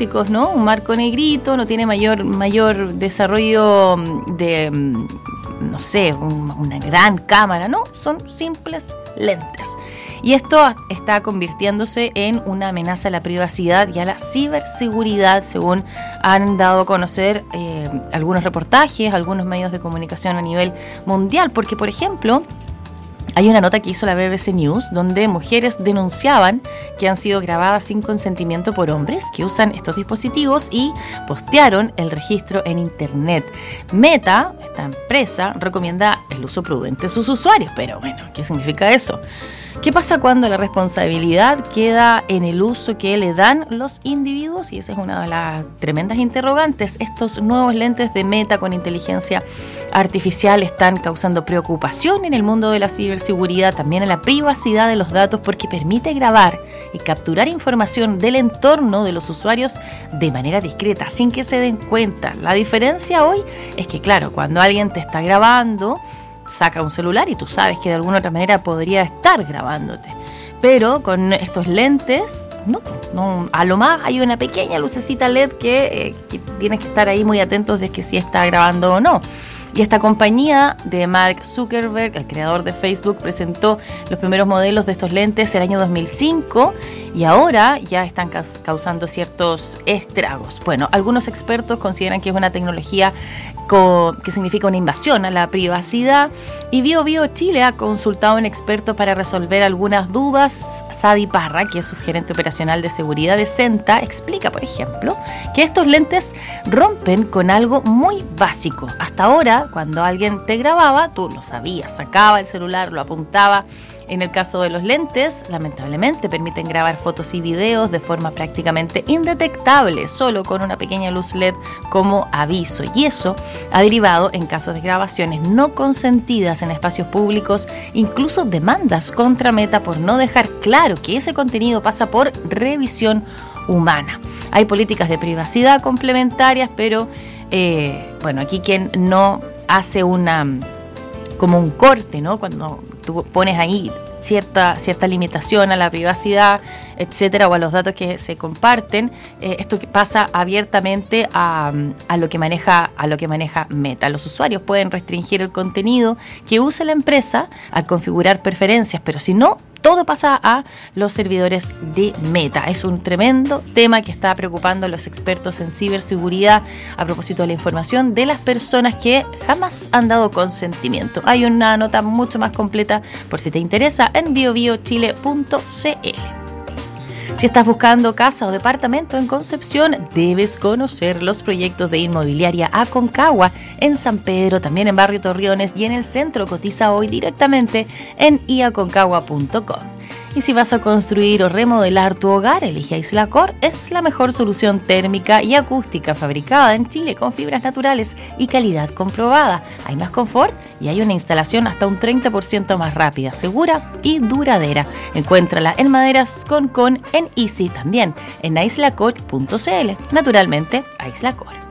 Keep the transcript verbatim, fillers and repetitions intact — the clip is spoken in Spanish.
rústicos, ¿no? Un marco negrito, no tiene mayor, mayor desarrollo de, no sé, un, una gran cámara, ¿no? Son simples lentes. Y esto está convirtiéndose en una amenaza a la privacidad y a la ciberseguridad, según han dado a conocer eh, algunos reportajes, algunos medios de comunicación a nivel mundial. Porque, por ejemplo, hay una nota que hizo la B B C News donde mujeres denunciaban que han sido grabadas sin consentimiento por hombres que usan estos dispositivos y postearon el registro en internet. Meta, esta empresa, recomienda el uso prudente de sus usuarios, pero bueno, ¿qué significa eso? ¿Qué pasa cuando la responsabilidad queda en el uso que le dan los individuos? Y esa es una de las tremendas interrogantes. Estos nuevos lentes de Meta con inteligencia artificial están causando preocupación en el mundo de la ciberseguridad, también en la privacidad de los datos, porque permite grabar y capturar información del entorno de los usuarios de manera discreta, sin que se den cuenta. La diferencia hoy es que, claro, cuando alguien te está grabando, saca un celular y tú sabes que de alguna otra manera podría estar grabándote. Pero con estos lentes, no, no, a lo más hay una pequeña lucecita L E D que, eh, que tienes que estar ahí muy atentos de que si está grabando o no. Y esta compañía de Mark Zuckerberg, el creador de Facebook, presentó los primeros modelos de estos lentes el año dos mil cinco y ahora ya están causando ciertos estragos. Bueno, algunos expertos consideran que es una tecnología que significa una invasión a la privacidad, y Bio Bio Chile ha consultado a un experto para resolver algunas dudas. Sadi Parra, que es subgerente operacional de seguridad de Senta, explica, por ejemplo, que estos lentes rompen con algo muy básico. Hasta ahora, cuando alguien te grababa, tú lo sabías, sacaba el celular, lo apuntaba. En el caso de los lentes, lamentablemente permiten grabar fotos y videos de forma prácticamente indetectable, solo con una pequeña luz L E D como aviso. Y eso ha derivado en casos de grabaciones no consentidas en espacios públicos, incluso demandas contra Meta por no dejar claro que ese contenido pasa por revisión humana. Hay políticas de privacidad complementarias, pero eh, bueno, aquí quien no hace una como un corte, ¿no? Cuando tú pones ahí cierta cierta limitación a la privacidad, etcétera, o a los datos que se comparten, eh, esto que pasa abiertamente a, a lo que maneja a lo que maneja Meta. Los usuarios pueden restringir el contenido que use la empresa al configurar preferencias, pero si no, todo pasa a los servidores de Meta. Es un tremendo tema que está preocupando a los expertos en ciberseguridad a propósito de la información de las personas que jamás han dado consentimiento. Hay una nota mucho más completa, por si te interesa, en bio bio chile punto c l. Si estás buscando casa o departamento en Concepción, debes conocer los proyectos de Inmobiliaria Aconcagua en San Pedro, también en Barrio Torreones y en el centro. Cotiza hoy directamente en i aconcagua punto com. Y si vas a construir o remodelar tu hogar, elige Aislacor. Es la mejor solución térmica y acústica fabricada en Chile con fibras naturales y calidad comprobada. Hay más confort y hay una instalación hasta un treinta por ciento más rápida, segura y duradera. Encuéntrala en Maderas Concon, en Easy, también en aislacor punto c l. Naturalmente, Aislacor.